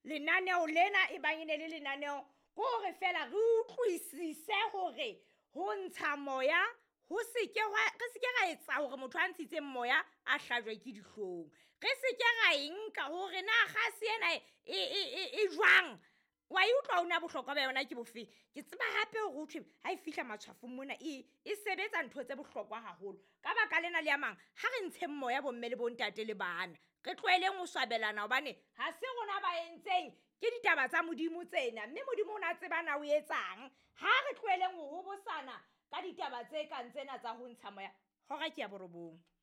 lenaneo lena e bang ene le lenaneo go re fela re utlwisise hore ho ntsha moya ho seke ra etsa hore motho a ntshitse moya a hlajwe ke dihlong re seke ra enka hore na gase ena e jwang wa utlwa ona bohlokwa ba yona ke bofe ke tseba hape hore uthwe ha e fihla matshwafong mona e sebetsa ntho tse bohlokwa haholo ka baka lena le amang ha re ntsheng moya bo mme le bontate le bana re tloeleng ho swabelana hobane ha se rona ba entseng ke ditaba tsa modimo tsena mme modimo o na tsebana o etsang ha re tloeleng ho hobosana ka ditaba tse kang tsena tsa ho ntsha moya hora ke ya borobong